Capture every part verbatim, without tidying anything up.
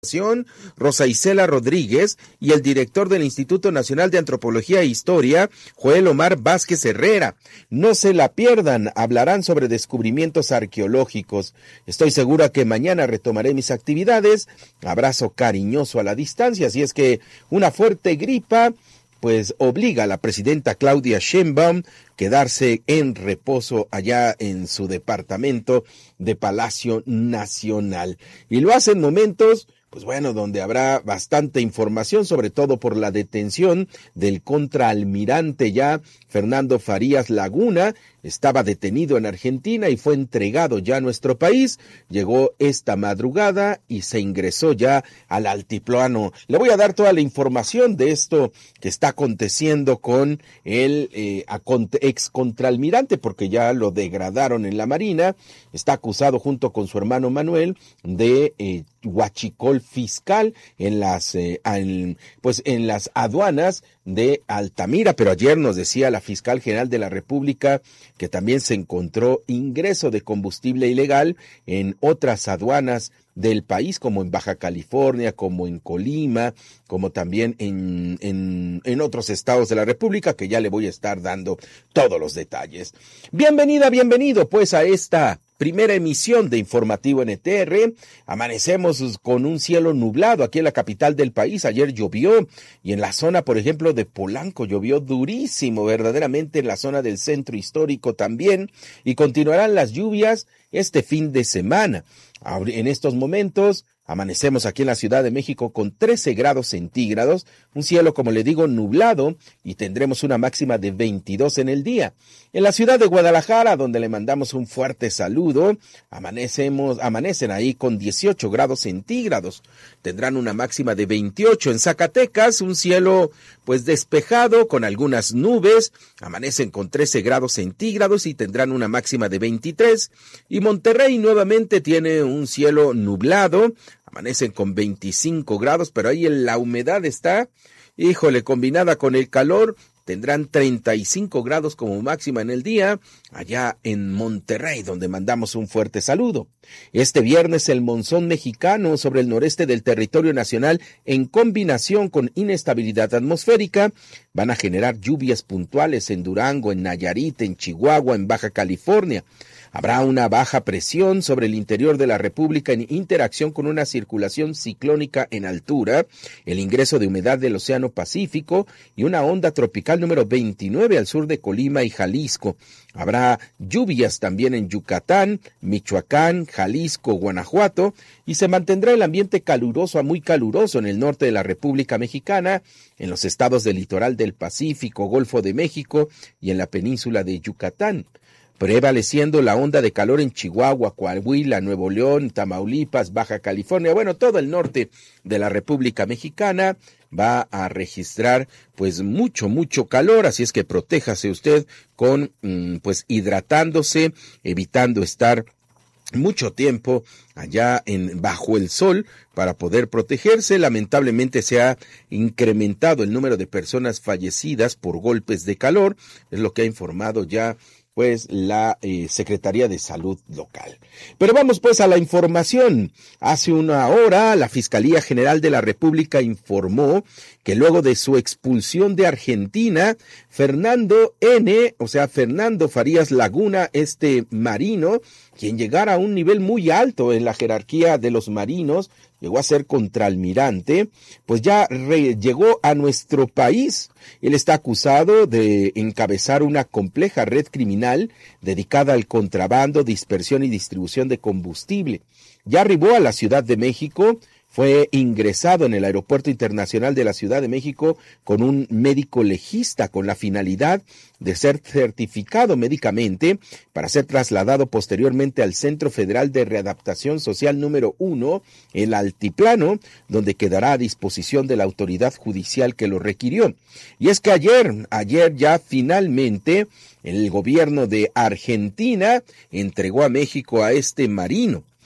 Rosa Isela Rodríguez y el director del Instituto Nacional de Antropología e Historia, Joel Omar Vázquez Herrera. No se la pierdan, hablarán sobre descubrimientos arqueológicos. Estoy segura que mañana retomaré mis actividades. Abrazo cariñoso a la distancia, así es que una fuerte gripa pues obliga a la presidenta Claudia Sheinbaum quedarse en reposo allá en su departamento de Palacio Nacional. Y lo hace en momentos, pues bueno, donde habrá bastante información, sobre todo por la detención del contraalmirante ya Fernando Farías Laguna. Estaba detenido en Argentina y fue entregado ya a nuestro país. Llegó esta madrugada y se ingresó ya al altiplano. Le voy a dar toda la información de esto que está aconteciendo con el eh, ex contraalmirante, porque ya lo degradaron en la Marina. Está acusado junto con su hermano Manuel de eh, huachicol fiscal en las eh, en, pues en las aduanas de Altamira, pero ayer nos decía la fiscal general de la República que también se encontró ingreso de combustible ilegal en otras aduanas del país, como en Baja California, como en Colima, como también en, en, en otros estados de la República, que ya le voy a estar dando todos los detalles. Bienvenida, bienvenido pues a esta primera emisión de Informativo N T R. Amanecemos con un cielo nublado aquí en la capital del país. Ayer llovió y en la zona, por ejemplo, de Polanco llovió durísimo, verdaderamente en la zona del centro histórico también, y continuarán las lluvias este fin de semana. En estos momentos amanecemos aquí en la Ciudad de México con trece grados centígrados, un cielo, como le digo, nublado, y tendremos una máxima de veintidós en el día. En la ciudad de Guadalajara, donde le mandamos un fuerte saludo, amanecemos, amanecen ahí con dieciocho grados centígrados, tendrán una máxima de veintiocho. En Zacatecas, un cielo pues despejado con algunas nubes, amanecen con trece grados centígrados y tendrán una máxima de veintitrés. Y Monterrey nuevamente tiene un cielo nublado, amanecen con veinticinco grados, pero ahí la humedad está, híjole, combinada con el calor, tendrán treinta y cinco grados como máxima en el día, allá en Monterrey, donde mandamos un fuerte saludo. Este viernes el monzón mexicano sobre el noreste del territorio nacional, en combinación con inestabilidad atmosférica, van a generar lluvias puntuales en Durango, en Nayarit, en Chihuahua, en Baja California. Habrá una baja presión sobre el interior de la República en interacción con una circulación ciclónica en altura, el ingreso de humedad del Océano Pacífico y una onda tropical número veintinueve al sur de Colima y Jalisco. Habrá lluvias también en Yucatán, Michoacán, Jalisco, Guanajuato, y se mantendrá el ambiente caluroso a muy caluroso en el norte de la República Mexicana, en los estados del litoral del Pacífico, Golfo de México y en la península de Yucatán, prevaleciendo la onda de calor en Chihuahua, Coahuila, Nuevo León, Tamaulipas, Baja California, bueno, todo el norte de la República Mexicana va a registrar pues mucho, mucho calor, así es que protéjase usted con pues hidratándose, evitando estar mucho tiempo allá en bajo el sol para poder protegerse. Lamentablemente se ha incrementado el número de personas fallecidas por golpes de calor, es lo que ha informado ya pues la eh, Secretaría de Salud local. Pero vamos pues a la información. Hace una hora la Fiscalía General de la República informó que luego de su expulsión de Argentina, Fernando N., o sea, Fernando Farías Laguna, este marino, quien llegara a un nivel muy alto en la jerarquía de los marinos, llegó a ser contraalmirante, pues ya re, llegó a nuestro país. Él está acusado de encabezar una compleja red criminal dedicada al contrabando, dispersión y distribución de combustible. Ya arribó a la Ciudad de México, fue ingresado en el Aeropuerto Internacional de la Ciudad de México con un médico legista con la finalidad de ser certificado médicamente para ser trasladado posteriormente al Centro Federal de Readaptación Social número uno, el Altiplano, donde quedará a disposición de la autoridad judicial que lo requirió. Y es que ayer, ayer ya finalmente el gobierno de Argentina entregó a México a este marino.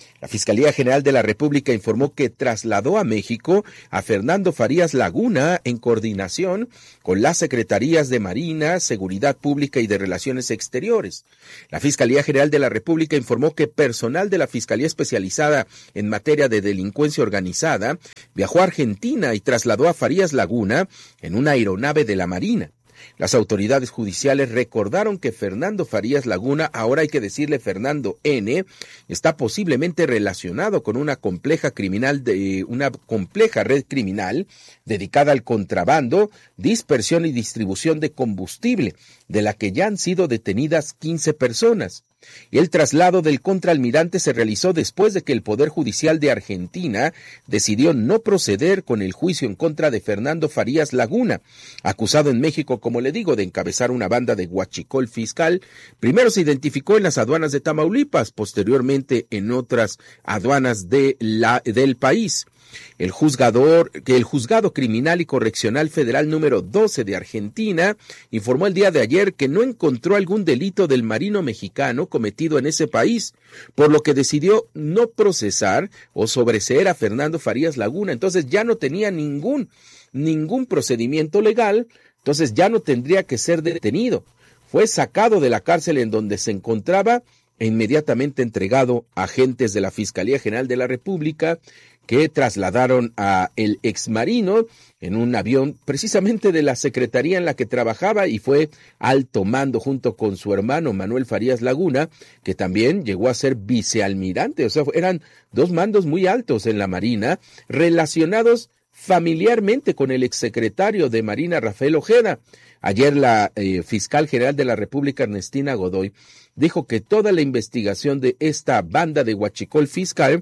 La Fiscalía General de la República informó que trasladó a México a Fernando Farías Laguna en coordinación con las Secretarías de Marina, Seguridad Pública y de Relaciones Exteriores. La Fiscalía General de la República informó que personal de la Fiscalía Especializada en materia de delincuencia organizada viajó a Argentina y trasladó a Farías Laguna en una aeronave de la Marina. Las autoridades judiciales recordaron que Fernando Farías Laguna, ahora hay que decirle Fernando N., está posiblemente relacionado con una compleja criminal de una compleja red criminal dedicada al contrabando, dispersión y distribución de combustible, de la que ya han sido detenidas quince personas. El traslado del contraalmirante se realizó después de que el Poder Judicial de Argentina decidió no proceder con el juicio en contra de Fernando Farías Laguna, acusado en México, como le digo, de encabezar una banda de huachicol fiscal. Primero se identificó en las aduanas de Tamaulipas, posteriormente en otras aduanas de la, del país. El juzgador, que el Juzgado Criminal y Correccional Federal número doce de Argentina informó el día de ayer que no encontró algún delito del marino mexicano cometido en ese país, por lo que decidió no procesar o sobreseer a Fernando Farías Laguna. Entonces ya no tenía ningún, ningún procedimiento legal, entonces ya no tendría que ser detenido. Fue sacado de la cárcel en donde se encontraba e inmediatamente entregado a agentes de la Fiscalía General de la República, que trasladaron a el exmarino en un avión precisamente de la secretaría en la que trabajaba y fue alto mando junto con su hermano Manuel Farías Laguna, que también llegó a ser vicealmirante. O sea, eran dos mandos muy altos en la Marina, relacionados familiarmente con el exsecretario de Marina Rafael Ojeda. Ayer la eh, fiscal general de la República, Ernestina Godoy, dijo que toda la investigación de esta banda de huachicol fiscal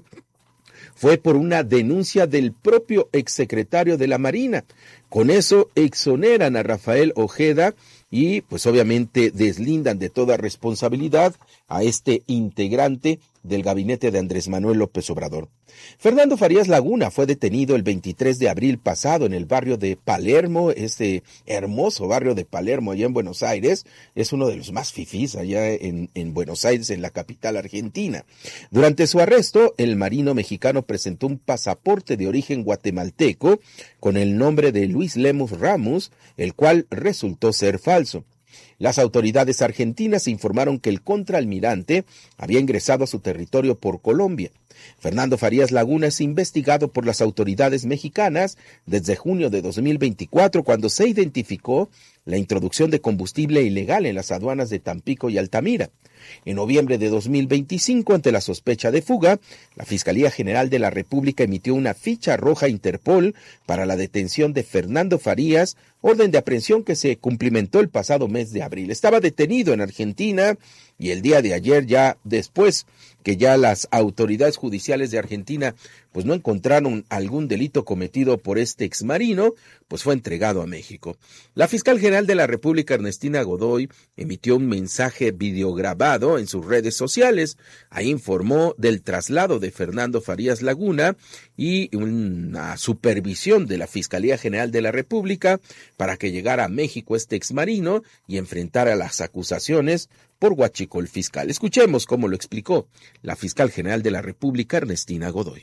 fue por una denuncia del propio exsecretario de la Marina. Con eso exoneran a Rafael Ojeda y pues obviamente deslindan de toda responsabilidad a este integrante del gabinete de Andrés Manuel López Obrador. Fernando Farías Laguna fue detenido el veintitrés de abril pasado en el barrio de Palermo, este hermoso barrio de Palermo allá en Buenos Aires. Es uno de los más fifís allá en, en Buenos Aires, en la capital argentina. Durante su arresto, el marino mexicano presentó un pasaporte de origen guatemalteco con el nombre de Luis Lemus Ramos, el cual resultó ser falso. Las autoridades argentinas informaron que el contraalmirante había ingresado a su territorio por Colombia. Fernando Farías Laguna es investigado por las autoridades mexicanas desde junio de dos mil veinticuatro, cuando se identificó la introducción de combustible ilegal en las aduanas de Tampico y Altamira. En noviembre de dos mil veinticinco, ante la sospecha de fuga, la Fiscalía General de la República emitió una ficha roja a Interpol para la detención de Fernando Farías, orden de aprehensión que se cumplimentó el pasado mes de abril. Estaba detenido en Argentina y el día de ayer, ya después que ya las autoridades judiciales de Argentina pues no encontraron algún delito cometido por este exmarino, pues fue entregado a México. La fiscal general de la República, Ernestina Godoy, emitió un mensaje videograbado en sus redes sociales. Ahí informó del traslado de Fernando Farías Laguna y una supervisión de la Fiscalía General de la República para que llegara a México este exmarino y enfrentara las acusaciones por huachicol fiscal. Escuchemos cómo lo explicó la fiscal general de la República, Ernestina Godoy.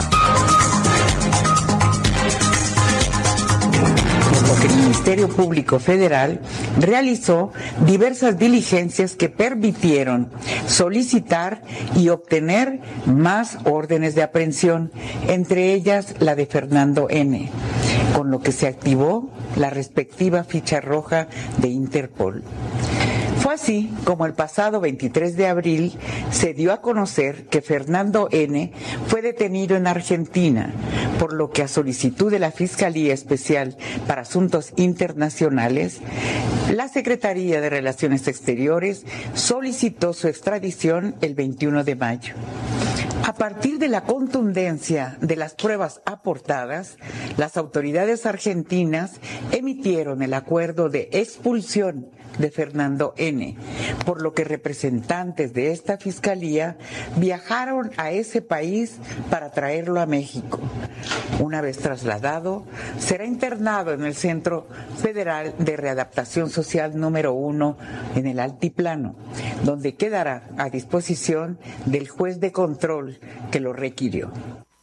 El Ministerio Público Federal realizó diversas diligencias que permitieron solicitar y obtener más órdenes de aprehensión, entre ellas la de Fernando N., con lo que se activó la respectiva ficha roja de Interpol. Fue así como el pasado veintitrés de abril se dio a conocer que Fernando N. fue detenido en Argentina, por lo que a solicitud de la Fiscalía Especial para Asuntos Internacionales, la Secretaría de Relaciones Exteriores solicitó su extradición el veintiuno de mayo. A partir de la contundencia de las pruebas aportadas, las autoridades argentinas emitieron el acuerdo de expulsión de Fernando N., por lo que representantes de esta fiscalía viajaron a ese país para traerlo a México. Una vez trasladado, será internado en el Centro Federal de Readaptación Social número uno en el Altiplano, donde quedará a disposición del juez de control que lo requirió.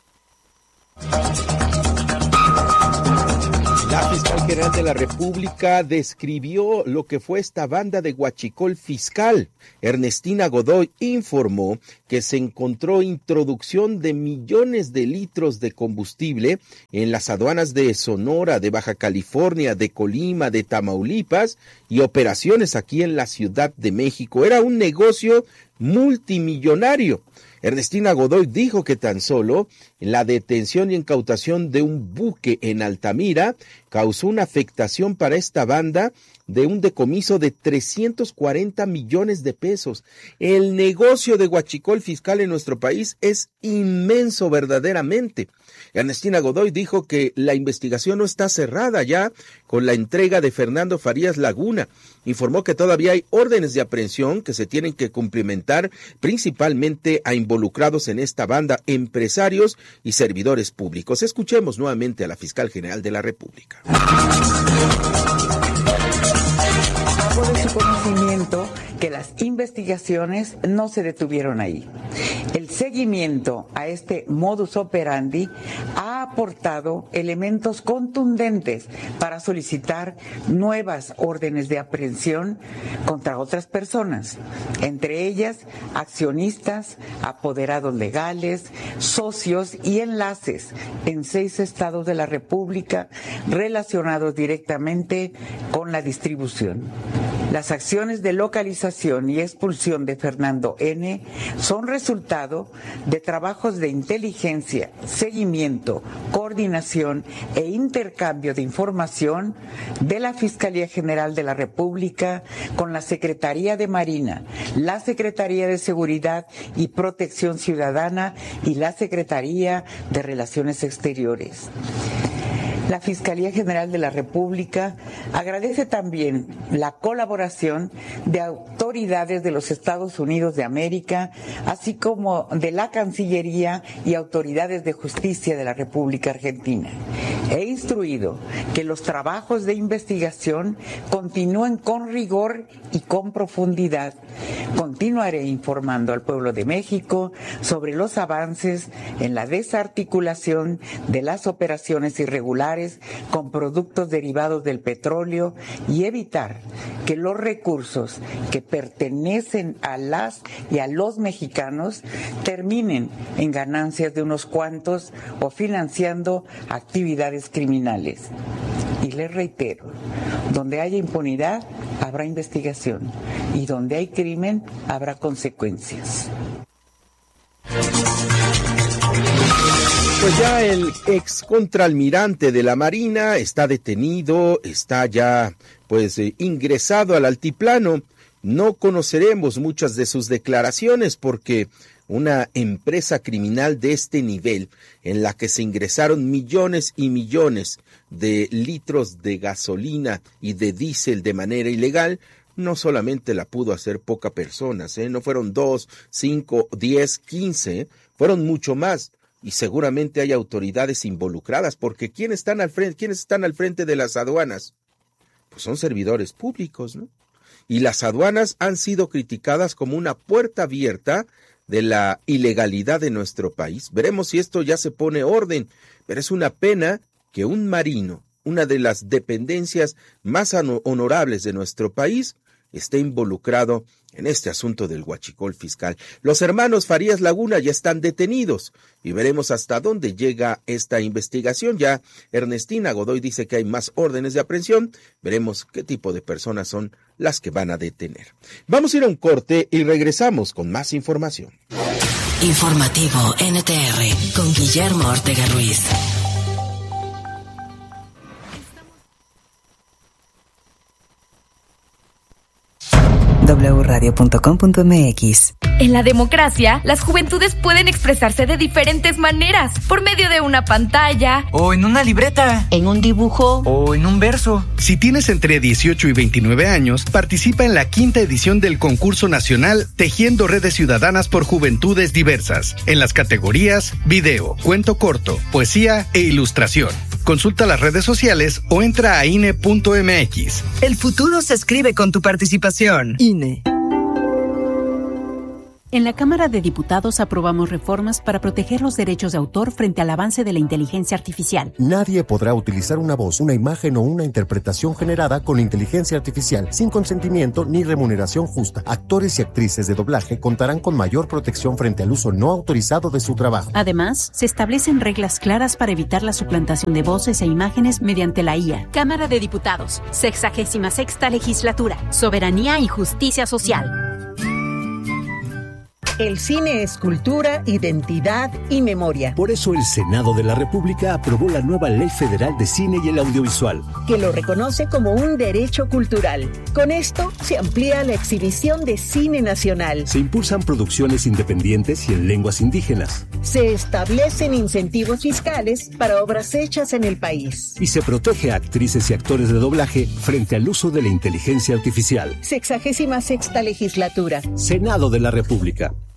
La fiscal general de la República describió lo que fue esta banda de huachicol fiscal. Ernestina Godoy informó que se encontró introducción de millones de litros de combustible en las aduanas de Sonora, de Baja California, de Colima, de Tamaulipas y operaciones aquí en la Ciudad de México. Era un negocio multimillonario. Ernestina Godoy dijo que tan solo la detención y incautación de un buque en Altamira causó una afectación para esta banda de un decomiso de trescientos cuarenta millones de pesos. El negocio de huachicol fiscal en nuestro país es inmenso verdaderamente. Ernestina Godoy dijo que la investigación no está cerrada ya con la entrega de Fernando Farías Laguna. Informó que todavía hay órdenes de aprehensión que se tienen que cumplimentar principalmente a involucrados en esta banda, empresarios y servidores públicos. Escuchemos nuevamente a la fiscal general de la República. Hago de su conocimiento que las investigaciones no se detuvieron ahí. El seguimiento a este modus operandi ha aportado elementos contundentes para solicitar nuevas órdenes de aprehensión contra otras personas, entre ellas accionistas, apoderados legales, socios y enlaces en seis estados de la República relacionados directamente con la distribución. Las acciones de localización y expulsión de Fernando N. son resultado de trabajos de inteligencia, seguimiento, coordinación e intercambio de información de la Fiscalía General de la República con la Secretaría de Marina, la Secretaría de Seguridad y Protección Ciudadana y la Secretaría de Relaciones Exteriores. La Fiscalía General de la República agradece también la colaboración de autoridades de los Estados Unidos de América, así como de la Cancillería y autoridades de justicia de la República Argentina. He instruido que los trabajos de investigación continúen con rigor y con profundidad. Continuaré informando al pueblo de México sobre los avances en la desarticulación de las operaciones irregulares con productos derivados del petróleo y evitar que los recursos que pertenecen a las y a los mexicanos terminen en ganancias de unos cuantos o financiando actividades criminales. Y les reitero, donde haya impunidad, habrá investigación, y donde hay crimen, habrá consecuencias. Pues ya el ex contraalmirante de la Marina está detenido, está ya pues eh, ingresado al altiplano. No conoceremos muchas de sus declaraciones porque una empresa criminal de este nivel, en la que se ingresaron millones y millones de litros de gasolina y de diésel de manera ilegal, no solamente la pudo hacer pocas personas, ¿eh? No fueron dos, cinco, diez, quince, fueron mucho más. Y seguramente hay autoridades involucradas, porque ¿quiénes están al frente, quiénes están al frente de las aduanas? Pues son servidores públicos, ¿no? Y las aduanas han sido criticadas como una puerta abierta de la ilegalidad de nuestro país. Veremos si esto ya se pone orden, pero es una pena que un marino, una de las dependencias más honorables de nuestro país, esté involucrado en este asunto del huachicol fiscal. Los hermanos Farías Laguna ya están detenidos y veremos hasta dónde llega esta investigación. Ya Ernestina Godoy dice que hay más órdenes de aprehensión. Veremos qué tipo de personas son las que van a detener. Vamos a ir a un corte y regresamos con más información. Informativo N T R con Guillermo Ortega Ruiz. doble u radio punto com punto m x En la democracia, las juventudes pueden expresarse de diferentes maneras, por medio de una pantalla, o en una libreta, en un dibujo, o en un verso. Si tienes entre dieciocho y veintinueve años, participa en la quinta edición del concurso nacional Tejiendo Redes Ciudadanas por Juventudes Diversas, en las categorías video, cuento corto, poesía e ilustración. Consulta las redes sociales o entra a I N E punto M X. El futuro se escribe con tu participación. I N E. En la Cámara de Diputados aprobamos reformas para proteger los derechos de autor frente al avance de la inteligencia artificial. Nadie podrá utilizar una voz, una imagen o una interpretación generada con inteligencia artificial sin consentimiento ni remuneración justa. Actores y actrices de doblaje contarán con mayor protección frente al uso no autorizado de su trabajo. Además, se establecen reglas claras para evitar la suplantación de voces e imágenes mediante la I A. Cámara de Diputados, sexagésima sexta legislatura, soberanía y justicia social. El cine es cultura, identidad y memoria. Por eso el Senado de la República aprobó la nueva Ley Federal de Cine y el Audiovisual, que lo reconoce como un derecho cultural. Con esto se amplía la exhibición de cine nacional. Se impulsan producciones independientes y en lenguas indígenas. Se establecen incentivos fiscales para obras hechas en el país. Y se protege a actrices y actores de doblaje frente al uso de la inteligencia artificial. Sexagésima sexta legislatura. Senado de la República.